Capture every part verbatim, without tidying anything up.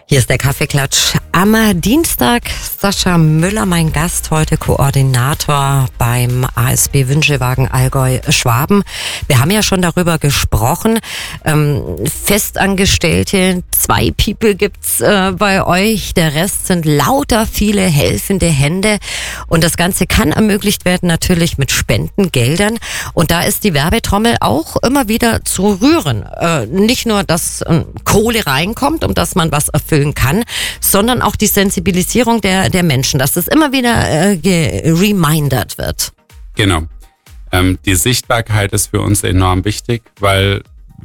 Hier ist der Kaffeeklatsch am Dienstag. Sascha Müller, mein Gast, heute Koordinator beim A S B Wünschewagen Allgäu-Schwaben. Wir haben ja schon darüber gesprochen. Ähm, Festangestellte, zwei People gibt's äh, bei euch. Der Rest sind lauter viele helfende Hände. Und das Ganze kann ermöglicht werden natürlich mit Spendengeldern. Und da ist die Werbetrommel auch immer wieder zu rühren. Äh, nicht nur, dass äh, Kohle reinkommt, um dass man was erfüllen kann, sondern auch die Sensibilisierung der, der Menschen, dass das immer wieder äh, geremindert wird. Genau. Ähm, die Sichtbarkeit ist für uns enorm wichtig, weil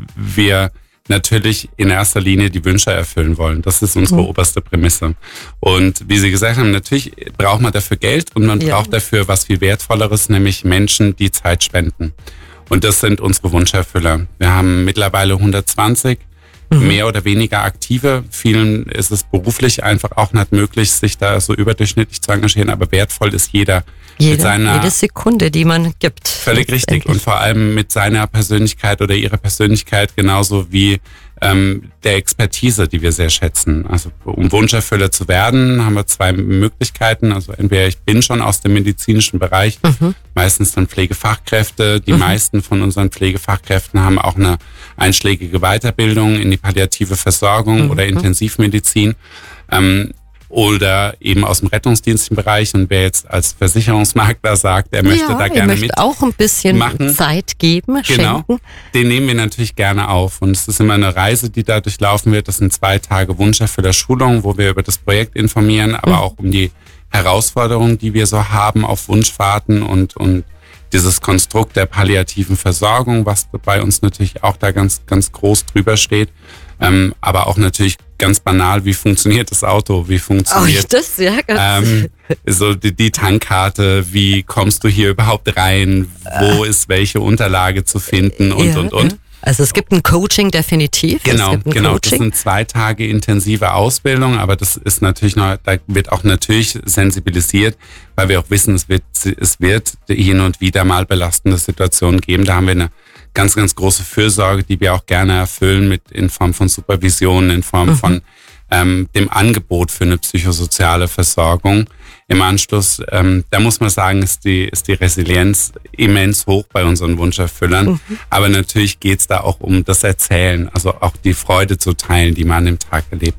wir natürlich in erster Linie die Wünsche erfüllen wollen. Das ist unsere mhm. oberste Prämisse. Und wie Sie gesagt haben, natürlich braucht man dafür Geld und man ja. braucht dafür was viel Wertvolleres, nämlich Menschen, die Zeit spenden. Und das sind unsere Wunscherfüller. Wir haben mittlerweile hundertzwanzig Mhm. mehr oder weniger aktive. Vielen ist es beruflich einfach auch nicht möglich, sich da so überdurchschnittlich zu engagieren, aber wertvoll ist jeder. Jede, mit seiner, jede Sekunde, die man gibt. Völlig richtig. Und vor allem mit seiner Persönlichkeit oder ihrer Persönlichkeit genauso wie ähm, der Expertise, die wir sehr schätzen. Also um Wunscherfüller zu werden, haben wir zwei Möglichkeiten. Also entweder ich bin schon aus dem medizinischen Bereich, mhm. meistens dann Pflegefachkräfte. Die mhm. meisten von unseren Pflegefachkräften haben auch eine einschlägige Weiterbildung in die palliative Versorgung mhm. oder Intensivmedizin. Ähm, oder eben aus dem rettungsdienstlichen Bereich. Und wer jetzt als Versicherungsmakler sagt, er möchte ja, da gerne möchte mit auch ein bisschen machen, Zeit geben, genau, schenken. Den nehmen wir natürlich gerne auf. Und es ist immer eine Reise, die da durchlaufen wird. Das sind zwei Tage Wunscherfüller Schulung, wo wir über das Projekt informieren, aber mhm. auch um die Herausforderungen, die wir so haben auf Wunschfahrten und, und dieses Konstrukt der palliativen Versorgung, was bei uns natürlich auch da ganz, ganz groß drüber steht. Ähm, aber auch natürlich ganz banal, wie funktioniert das Auto, wie funktioniert oh, das, ja, ganz ähm, so die, die Tankkarte, wie kommst du hier überhaupt rein, wo ist welche Unterlage zu finden und, ja, und, und. Ja. Also es gibt ein Coaching definitiv. Genau, es gibt ein genau. Coaching. Das sind zwei Tage intensive Ausbildung, aber das ist natürlich noch, da wird auch natürlich sensibilisiert, weil wir auch wissen, es wird, es wird hin und wieder mal belastende Situationen geben. Da haben wir eine ganz, ganz große Fürsorge, die wir auch gerne erfüllen mit in Form von Supervision, in Form mhm. von ähm, dem Angebot für eine psychosoziale Versorgung. Im Anschluss, ähm, da muss man sagen, ist die, ist die Resilienz immens hoch bei unseren Wunscherfüllern. Mhm. Aber natürlich geht's da auch um das Erzählen, also auch die Freude zu teilen, die man an dem Tag erlebt.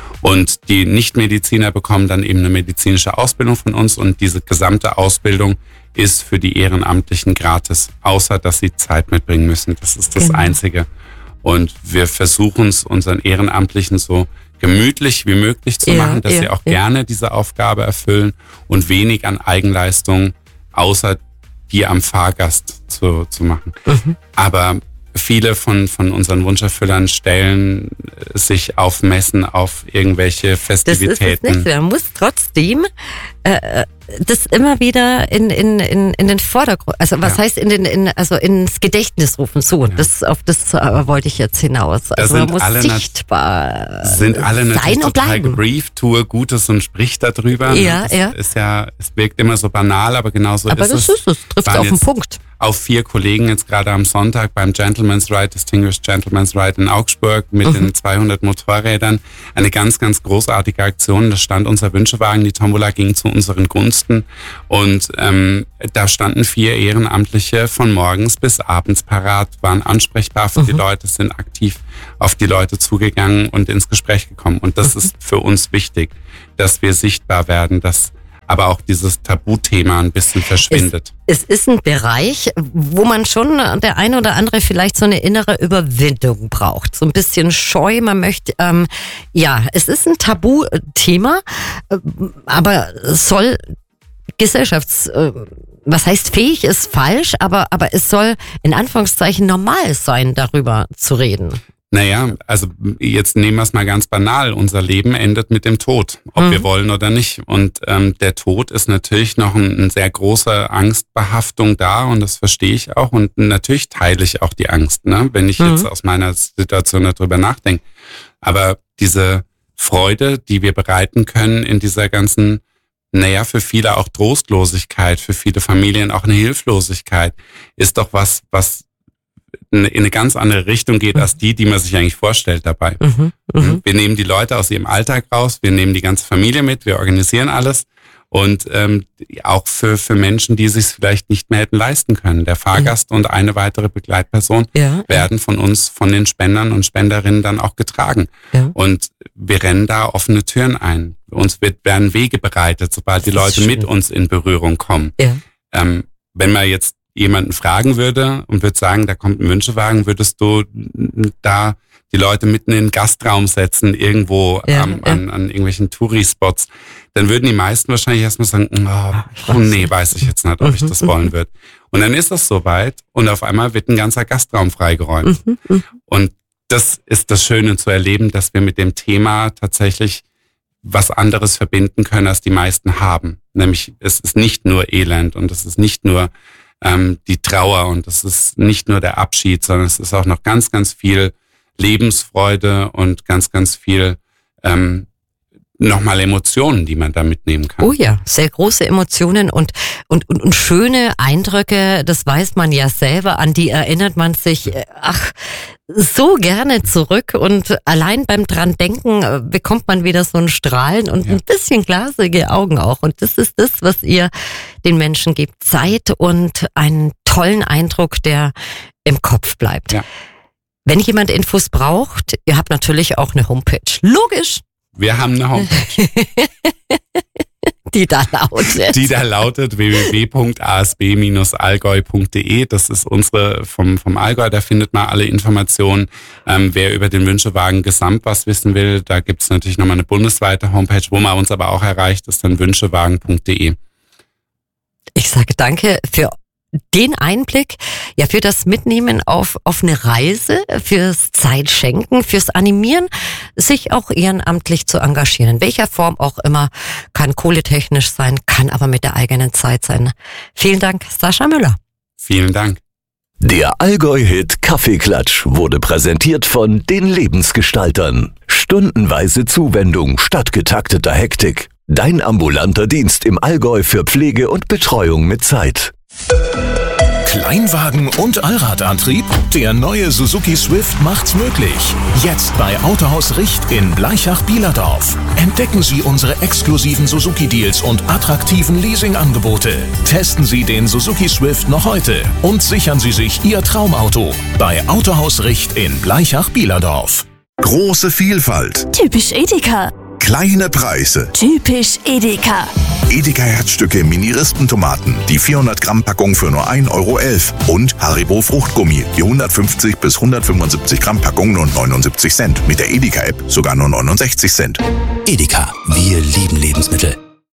Und die Nichtmediziner bekommen dann eben eine medizinische Ausbildung von uns und diese gesamte Ausbildung ist für die Ehrenamtlichen gratis, außer dass sie Zeit mitbringen müssen. Das ist das genau. Einzige. Und wir versuchen es unseren Ehrenamtlichen so gemütlich wie möglich zu ja, machen, dass ja, sie auch ja. gerne diese Aufgabe erfüllen und wenig an Eigenleistung, außer die am Fahrgast zu, zu machen. Mhm. Aber viele von, von unseren Wunscherfüllern stellen sich auf Messen, auf irgendwelche Festivitäten. Das ist es nicht. Man muss trotzdem äh, das immer wieder in, in, in, in den Vordergrund, also was ja. heißt in den, in, also ins Gedächtnis rufen. So, ja. das, auf das äh, wollte ich jetzt hinaus. Also da man muss alle sichtbar sind alle sein natürlich und total bleiben. gebrieft, tue Gutes und sprich darüber. Ja, das ja. ist ja, es wirkt immer so banal, aber genauso aber ist das es. ist es, trifft auf den Punkt. Auf vier Kollegen jetzt gerade am Sonntag beim Gentleman's Ride, Distinguished Gentleman's Ride in Augsburg mit mhm. den zweihundert Motorrädern. Eine ganz, ganz großartige Aktion. Da stand unser Wünschewagen, die Tombola ging zu unseren Gunsten und ähm, da standen vier Ehrenamtliche von morgens bis abends parat, waren ansprechbar für mhm. die Leute, sind aktiv auf die Leute zugegangen und ins Gespräch gekommen. Und das mhm. ist für uns wichtig, dass wir sichtbar werden, dass aber auch dieses Tabuthema ein bisschen verschwindet. Es, es ist ein Bereich, wo man schon der eine oder andere vielleicht so eine innere Überwindung braucht. So ein bisschen scheu, man möchte, ähm, ja, es ist ein Tabuthema, aber es soll gesellschafts, äh, was heißt fähig ist falsch, aber, aber es soll in Anführungszeichen normal sein, darüber zu reden. Naja, also jetzt nehmen wir es mal ganz banal. Unser Leben endet mit dem Tod, ob mhm. wir wollen oder nicht. Und ähm, der Tod ist natürlich noch ein, ein sehr große Angstbehaftung da und das verstehe ich auch. Und natürlich teile ich auch die Angst, ne, wenn ich mhm. jetzt aus meiner Situation darüber nachdenke. Aber diese Freude, die wir bereiten können in dieser ganzen, naja, für viele auch Trostlosigkeit, für viele Familien auch eine Hilflosigkeit, ist doch was, was in eine ganz andere Richtung geht als die, die man sich eigentlich vorstellt dabei. Mhm, mh. Wir nehmen die Leute aus ihrem Alltag raus, wir nehmen die ganze Familie mit, wir organisieren alles und ähm, auch für für Menschen, die es sich vielleicht nicht mehr hätten leisten können. Der Fahrgast mhm. und eine weitere Begleitperson ja, werden von uns, von den Spendern und Spenderinnen dann auch getragen. Ja. Und wir rennen da offene Türen ein. Uns wird, werden Wege bereitet, sobald die Leute mit uns in Berührung kommen. Ja. Ähm, wenn man jetzt jemanden fragen würde und würde sagen, da kommt ein Wünschewagen, würdest du da die Leute mitten in den Gastraum setzen, irgendwo ja, ähm, ja. An, an irgendwelchen Touri-Spots, dann würden die meisten wahrscheinlich erstmal sagen, oh, oh nee, weiß ich jetzt nicht, ob ich das wollen würde. Und dann ist das soweit und auf einmal wird ein ganzer Gastraum freigeräumt. Und das ist das Schöne zu erleben, dass wir mit dem Thema tatsächlich was anderes verbinden können, als die meisten haben. Nämlich, es ist nicht nur Elend und es ist nicht nur ähm, die Trauer und es ist nicht nur der Abschied, sondern es ist auch noch ganz, ganz viel Lebensfreude und ganz, ganz viel ähm, nochmal Emotionen, die man da mitnehmen kann. Oh ja, sehr große Emotionen und, und, und, und schöne Eindrücke, das weiß man ja selber, an die erinnert man sich, ach, so gerne zurück und allein beim dran denken bekommt man wieder so ein Strahlen und ja. ein bisschen glasige Augen auch. Und das ist das, was ihr den Menschen gebt. Zeit und einen tollen Eindruck, der im Kopf bleibt. Ja. Wenn jemand Infos braucht, ihr habt natürlich auch eine Homepage. Logisch. Wir haben eine Homepage. Die da lautet. Die da lautet w w w punkt a s b dash allgäu punkt d e. Das ist unsere vom, vom Allgäu. Da findet man alle Informationen. Ähm, wer über den Wünschewagen gesamt was wissen will, da gibt es natürlich nochmal eine bundesweite Homepage, wo man uns aber auch erreicht, ist dann wünschewagen punkt d e. Ich sage danke für den Einblick, ja, für das Mitnehmen auf, auf eine Reise, fürs Zeitschenken, fürs Animieren, sich auch ehrenamtlich zu engagieren. In welcher Form auch immer, kann kohletechnisch sein, kann aber mit der eigenen Zeit sein. Vielen Dank, Sascha Müller. Vielen Dank. Der Allgäu-Hit Kaffeeklatsch wurde präsentiert von den Lebensgestaltern. Stundenweise Zuwendung statt getakteter Hektik. Dein ambulanter Dienst im Allgäu für Pflege und Betreuung mit Zeit. Kleinwagen und Allradantrieb? Der neue Suzuki Swift macht's möglich. Jetzt bei Autohaus Richt in Blaichach-Bielerdorf. Entdecken Sie unsere exklusiven Suzuki-Deals und attraktiven Leasingangebote. Testen Sie den Suzuki Swift noch heute und sichern Sie sich Ihr Traumauto bei Autohaus Richt in Blaichach-Bielerdorf. Große Vielfalt. Typisch Edeka. Kleine Preise. Typisch Edeka. Edeka Herzstücke Mini-Rispentomaten, die vierhundert Gramm Packung für nur ein Euro elf. Und Haribo Fruchtgummi, die hundertfünfzig bis hundertfünfundsiebzig Gramm Packung nur neunundsiebzig Cent. Mit der Edeka-App sogar nur neunundsechzig Cent. Edeka, wir lieben Lebensmittel.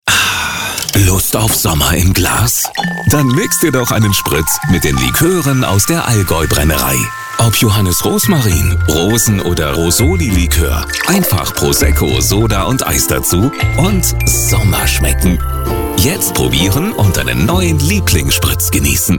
Lust auf Sommer im Glas? Dann mix dir doch einen Spritz mit den Likören aus der Allgäu-Brennerei. Ob Johannes Rosmarin, Rosen- oder Rosoli-Likör, einfach Prosecco, Soda und Eis dazu und Sommer schmecken. Jetzt probieren und einen neuen Lieblingsspritz genießen.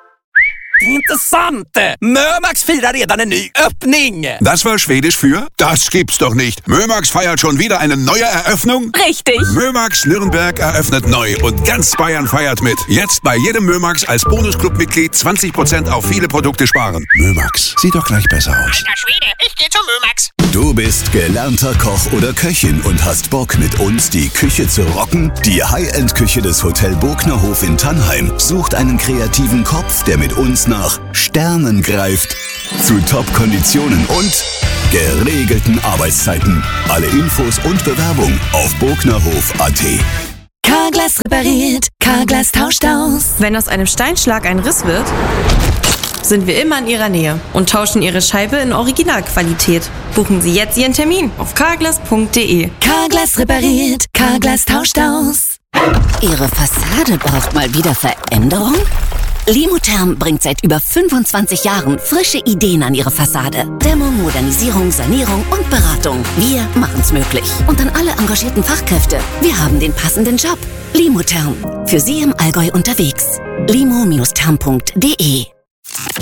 Intressant! Mömax firar redan en ny öppning! Das war Schwedisch für? Das gibt's doch nicht. Mömax feiert schon wieder eine neue Eröffnung? Richtig! Mömax Nürnberg eröffnet neu und ganz Bayern feiert mit. Jetzt bei jedem Mömax als Bonusclub-Mitglied zwanzig Prozent auf viele Produkte sparen. Mömax, sieht doch gleich besser aus. Alter Schwede, ich geh zu Mömax! Du bist gelernter Koch oder Köchin und hast Bock, mit uns die Küche zu rocken? Die High-End-Küche des Hotel Bognerhof in Tannheim sucht einen kreativen Kopf, der mit uns nach Sternen greift. Zu Top-Konditionen und geregelten Arbeitszeiten. Alle Infos und Bewerbung auf bognerhof punkt a t. Carglass repariert, Carglass tauscht aus. Wenn aus einem Steinschlag ein Riss wird, sind wir immer in Ihrer Nähe und tauschen Ihre Scheibe in Originalqualität. Buchen Sie jetzt Ihren Termin auf carglass punkt d e. Carglass repariert, Carglass tauscht aus. Ihre Fassade braucht mal wieder Veränderung? Limotherm bringt seit über fünfundzwanzig Jahren frische Ideen an Ihre Fassade. Dämmung, Modernisierung, Sanierung und Beratung. Wir machen's möglich. Und an alle engagierten Fachkräfte. Wir haben den passenden Job. Limotherm. Für Sie im Allgäu unterwegs. limo Bindestrich therm punkt d e